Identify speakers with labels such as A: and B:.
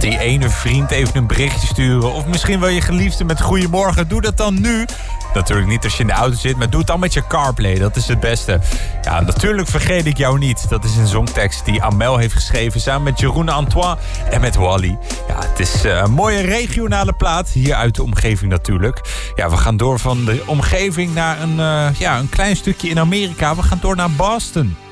A: die ene vriend even een berichtje sturen. Of misschien wel je geliefde met goedemorgen. Doe dat dan nu. Natuurlijk niet als je in de auto zit, maar doe het dan met je CarPlay. Dat is het beste. Ja, natuurlijk vergeet ik jou niet. Dat is een zongtekst die Amel heeft geschreven samen met Jeroen Antoine en met Wally. Ja, het is een mooie regionale plaat. Hier uit de omgeving natuurlijk. Ja, we gaan door van de omgeving naar een klein stukje in Amerika. We gaan door naar Boston.